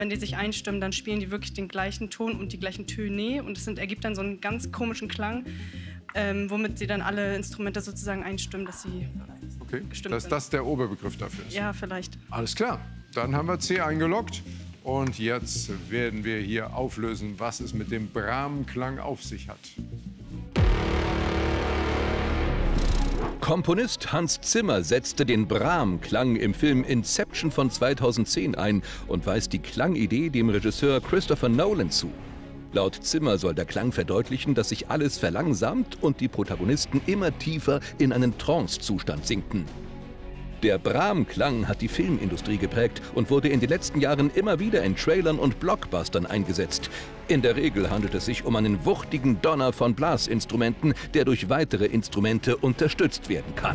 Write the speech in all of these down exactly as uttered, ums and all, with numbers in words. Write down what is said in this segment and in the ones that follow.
wenn die sich einstimmen, dann spielen die wirklich den gleichen Ton und die gleichen Töne. Und es sind, ergibt dann so einen ganz komischen Klang, ähm, womit sie dann alle Instrumente sozusagen einstimmen, dass sie okay. gestimmt Dass sind. das der Oberbegriff dafür ist. Ja, vielleicht. Alles klar. Dann haben wir C eingeloggt. Und jetzt werden wir hier auflösen, was es mit dem Brahmklang auf sich hat. Komponist Hans Zimmer setzte den Brahm-Klang im Film Inception von zweitausendzehn ein und weist die Klangidee dem Regisseur Christopher Nolan zu. Laut Zimmer soll der Klang verdeutlichen, dass sich alles verlangsamt und die Protagonisten immer tiefer in einen Trance-Zustand sinken. Der Brahm-Klang hat die Filmindustrie geprägt und wurde in den letzten Jahren immer wieder in Trailern und Blockbustern eingesetzt. In der Regel handelt es sich um einen wuchtigen Donner von Blasinstrumenten, der durch weitere Instrumente unterstützt werden kann.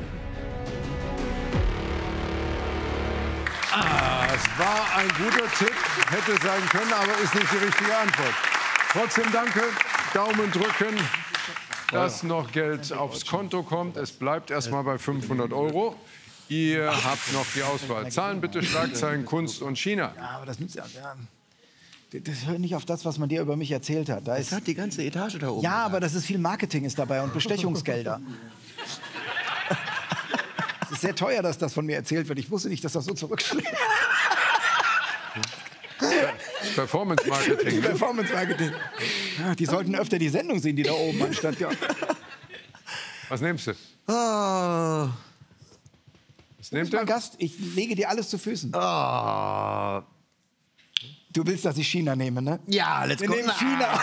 Ah, es war ein guter Tipp, hätte sein können, aber ist nicht die richtige Antwort. Trotzdem danke, Daumen drücken, dass noch Geld aufs Konto kommt. Es bleibt erstmal bei fünfhundert Euro. Ihr habt noch die Auswahl. Zahlen bitte, Schlagzeilen, Kunst und China. Ja, aber das nützt ja. Das hört nicht auf das, was man dir über mich erzählt hat. Da ist, das hat die ganze Etage da oben. Ja, aber das ist viel Marketing ist dabei und Bestechungsgelder. Es ist sehr teuer, dass das von mir erzählt wird. Ich wusste nicht, dass das so zurückschlägt. Performance Marketing. Ne? Performance Marketing. Ja, die sollten öfter die Sendung sehen, die da oben anstatt. Ja. Was nimmst du? Oh. Was Du bist mein Gast. Ich lege dir alles zu Füßen. Oh. Du willst, dass ich China nehme, ne? Ja, let's Wir go. nehmen China.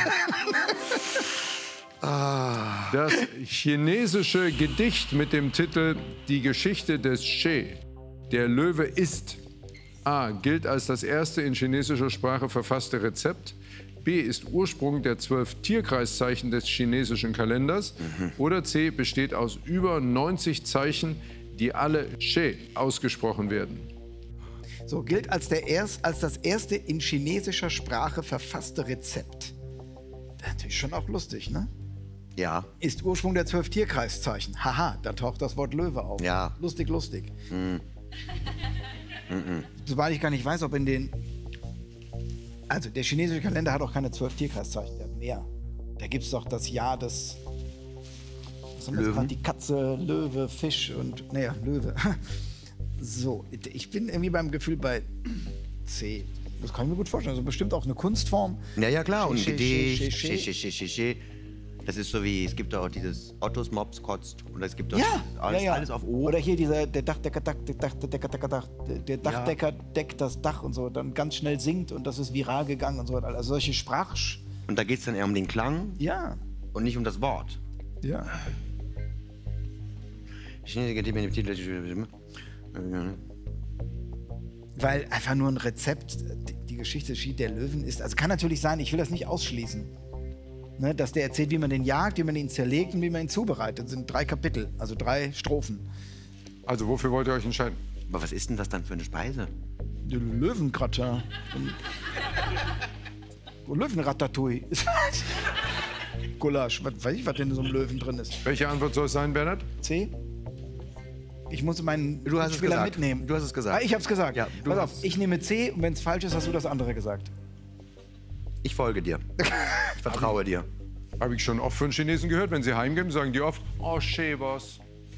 Das chinesische Gedicht mit dem Titel Die Geschichte des She, der Löwe ist, A, gilt als das erste in chinesischer Sprache verfasste Rezept, B, ist Ursprung der zwölf Tierkreiszeichen des chinesischen Kalenders, mhm. oder C, besteht aus über neunzig Zeichen, die alle She ausgesprochen werden. So, gilt als, der erst, als das erste in chinesischer Sprache verfasste Rezept. Das ist natürlich schon auch lustig, ne? Ja. Ist Ursprung der zwölf Tierkreiszeichen. Haha, da taucht das Wort Löwe auf. Ja. Lustig, lustig. Mm. Mm -mm. Sobald ich gar nicht weiß, ob in den... Also, der chinesische Kalender hat auch keine zwölf Tierkreiszeichen, der hat mehr. Da gibt es doch das Jahr des... Was haben wir jetzt gerade? Die Katze, Löwe, Fisch und... Naja, Löwe. So, ich bin irgendwie beim Gefühl bei C. Das kann ich mir gut vorstellen. Also bestimmt auch eine Kunstform. Ja, ja, klar. Und Che, che, che, Gedicht. che, Che, che, che, che. Das ist so wie, es gibt auch dieses Ottos Mops kotzt. Und es gibt auch Ja, alles, ja, ja. alles auf O. Oder hier dieser, der Dachdecker, Dach, der Dachdecker, Dach, Dach, der Dachdecker deckt das Dach und so, dann ganz schnell singt und das ist viral gegangen und so. Also solche Sprach... Und da geht es dann eher um den Klang. Ja. Und nicht um das Wort. Ja. Weil einfach nur ein Rezept, die Geschichte der Löwen ist, also kann natürlich sein, ich will das nicht ausschließen, ne, dass der erzählt, wie man den jagt, wie man ihn zerlegt und wie man ihn zubereitet. Das sind drei Kapitel, also drei Strophen. Also wofür wollt ihr euch entscheiden? Aber was ist denn das dann für eine Speise? Die Löwengratin. Löwenratatouille. Gulasch, was weiß ich, was denn in so einem Löwen drin ist. Welche Antwort soll es sein, Bernhard? C? Ich muss meinen Du hast es Spieler gesagt. mitnehmen. Du hast es gesagt. Ah, ich hab's gesagt. Ja, du Pass hast auf, ich nehme C und wenn es falsch ist, hast du das andere gesagt. Ich folge dir. Ich vertraue dir. Habe ich schon oft von Chinesen gehört, wenn sie heimgehen, sagen die oft, oh, Shebos.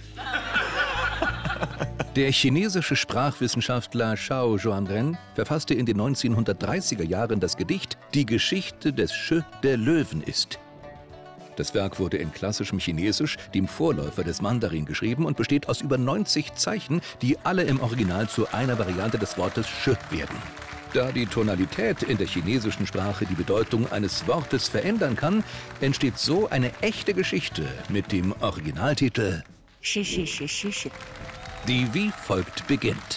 Der chinesische Sprachwissenschaftler Shao Zhuangren verfasste in den neunzehnhundertdreißiger Jahren das Gedicht Die Geschichte des She, der Löwen ist. Das Werk wurde in klassischem Chinesisch, dem Vorläufer des Mandarin, geschrieben und besteht aus über neunzig Zeichen, die alle im Original zu einer Variante des Wortes She werden. Da die Tonalität in der chinesischen Sprache die Bedeutung eines Wortes verändern kann, entsteht so eine echte Geschichte mit dem Originaltitel die wie folgt beginnt.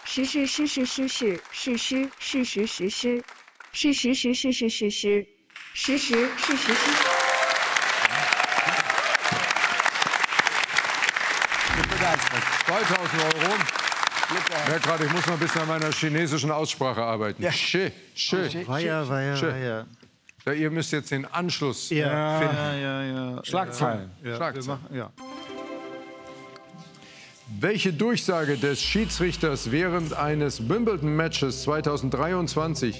zweitausend Euro. Ja, gerade, ich muss noch ein bisschen an meiner chinesischen Aussprache arbeiten. Ja. She, she. Weia, weia, She. weia. Ja, ihr müsst jetzt den Anschluss Ja, finden. ja, ja, ja. Schlagzeilen. Ja, Schlagzeilen. wir machen, ja. Welche Durchsage des Schiedsrichters während eines Wimbledon-Matches zweitausenddreiundzwanzig